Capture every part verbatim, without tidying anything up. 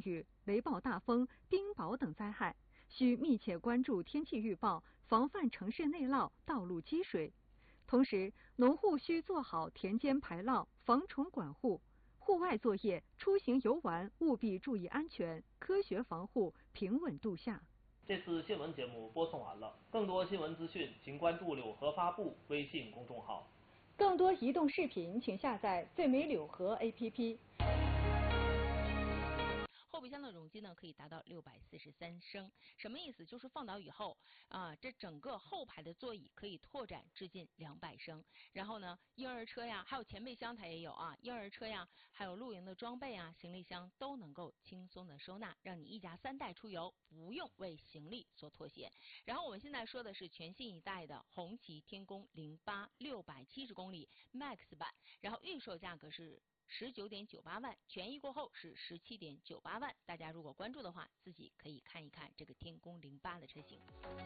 雨、雷暴大风、冰雹等灾害，需密切关注天气预报，防范城市内涝、道路积水。同时，农户需做好田间排涝、防虫管护。户外作业、出行游玩务必注意安全，科学防护，平稳度夏。 这次新闻节目播送完了，更多新闻资讯，请关注柳河发布微信公众号。 更多移动视频，请下载最美柳河 A P P。 后备箱的容积呢可以达到六百四十三升，什么意思？就是放倒以后啊，这整个后排的座椅可以拓展至近两百升。然后呢，婴儿车呀，还有前备箱它也有啊，婴儿车呀，还有露营的装备啊，行李箱都能够轻松的收纳，让你一家三代出游不用为行李所妥协。然后我们现在说的是全新一代的红旗天宫零八六百七十公里 Max 版，然后预售价格是十九点九八万，权益过后是十七点九八万。大家如果关注的话，自己可以看一看这个天宫零八的车型。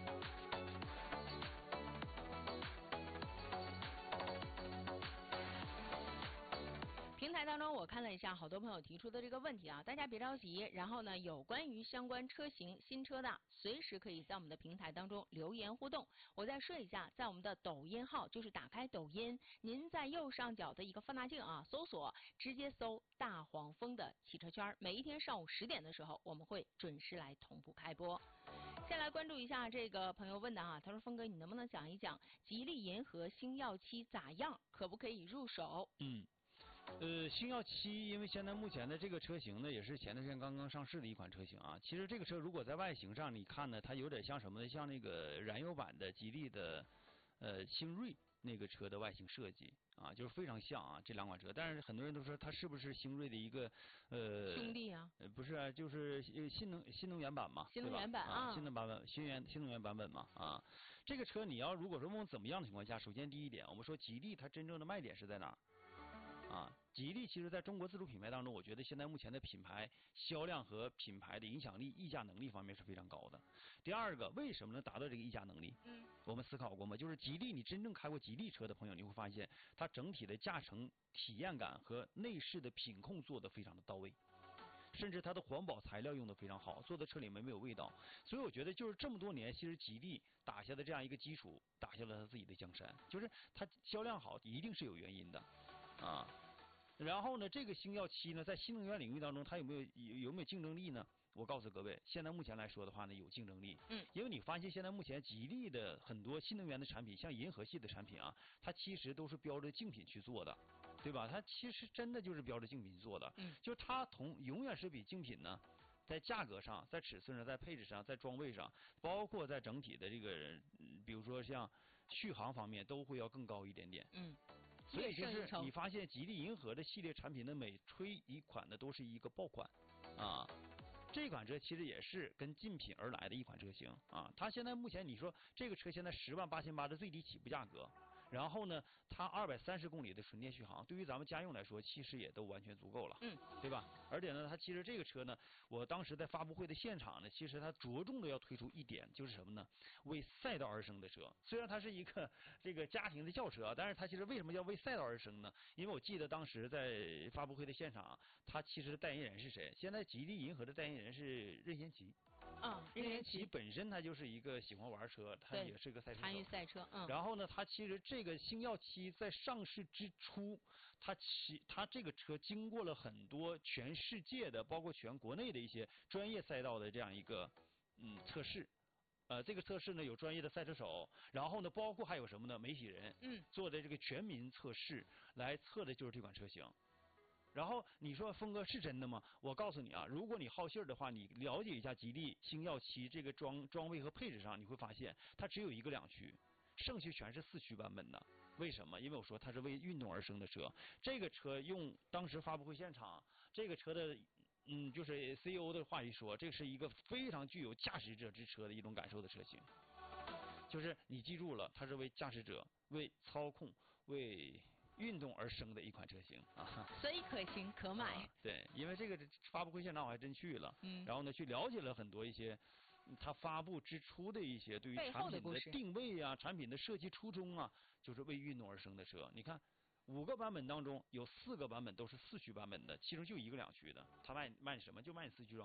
平台当中我看了一下，好多朋友提出的这个问题啊，大家别着急。然后呢，有关于相关车型新车的，随时可以在我们的平台当中留言互动。我再说一下，在我们的抖音号，就是打开抖音，您在右上角的一个放大镜啊，搜索直接搜大黄蜂的汽车圈。每一天上午十点的时候，我们会准时来同步开播。先来关注一下这个朋友问的啊，他说峰哥，你能不能讲一讲吉利银河星耀七咋样，可不可以入手？ 嗯。呃，星耀七，因为现在目前的这个车型呢，也是前段时间刚刚上市的一款车型啊。其实这个车如果在外形上你看呢，它有点像什么呢？像那个燃油版的吉利的呃星锐那个车的外形设计啊，就是非常像啊这两款车。但是很多人都说它是不是星锐的一个呃兄弟啊？ 呃不是啊，就是新能新能源版嘛， 新能源版啊，新能版本新源新能源版本嘛啊。这个车你要如果说问怎么样的情况下，首先第一点，我们说吉利它真正的卖点是在哪儿？啊，吉利其实在中国自主品牌当中，我觉得现在目前的品牌销量和品牌的影响力、溢价能力方面是非常高的。第二个，为什么能达到这个溢价能力？嗯，我们思考过吗？就是吉利，你真正开过吉利车的朋友，你会发现它整体的驾乘体验感和内饰的品控做得非常的到位。甚至它的环保材料用的非常好，坐在车里面没有味道，所以我觉得就是这么多年，其实吉利打下的这样一个基础，打下了它自己的江山，就是它销量好，一定是有原因的，啊。然后呢，这个星耀七呢，在新能源领域当中，它有没有有有没有竞争力呢？我告诉各位，现在目前来说的话呢，有竞争力。嗯，因为你发现现在目前吉利的很多新能源的产品，像银河系的产品啊，它其实都是标着竞品去做的，对吧？它其实真的就是标着竞品做的。嗯，就是它同永远是比竞品呢，在价格上、在尺寸上、在配置上、在装备上，包括在整体的这个，比如说像续航方面，都会要更高一点点。嗯。所以就是你发现吉利银河的系列产品的每推一款的都是一个爆款啊，这款车其实也是跟竞品而来的一款车型啊。它现在目前你说这个车现在十万八千八的最低起步价格，然后呢，它二百三十公里的纯电续航，对于咱们家用来说，其实也都完全足够了，嗯，对吧？而且呢，它其实这个车呢，我当时在发布会的现场呢，其实它着重的要推出一点，就是什么呢？为赛道而生的车。虽然它是一个这个家庭的轿车，但是它其实为什么要为赛道而生呢？因为我记得当时在发布会的现场，它其实代言人是谁？现在吉利银河的代言人是任贤齐。啊，任贤齐本身他就是一个喜欢玩车，他也是个赛车手， 参与赛车。嗯。 然后呢，他其实这个星耀七在上市之初，它其它这个车经过了很多全世界的，包括全国内的一些专业赛道的这样一个嗯测试。呃，这个测试呢有专业的赛车手，然后呢，包括还有什么呢？媒体人，嗯，做的这个全民测试，来测的就是这款车型。然后你说峰哥是真的吗？我告诉你啊，如果你好信儿的话，你了解一下吉利星耀七这个装装备和配置上，你会发现它只有一个两驱，剩下全是四驱版本的。为什么？因为我说它是为运动而生的车。这个车用当时发布会现场，这个车的嗯，就是 C E O 的话一说，这是一个非常具有驾驶者之车的一种感受的车型。就是你记住了，它是为驾驶者、为操控、为运动而生的一款车型啊， 所以可行可买。 啊、对，因为这个发布会现场我还真去了，嗯，然后呢去了解了很多一些它发布之初的一些对于产品的定位啊、产品的设计初衷啊，就是为运动而生的车。你看五个版本当中有四个版本都是四驱版本的，其中就一个两驱的，它卖卖什么？就卖四驱装。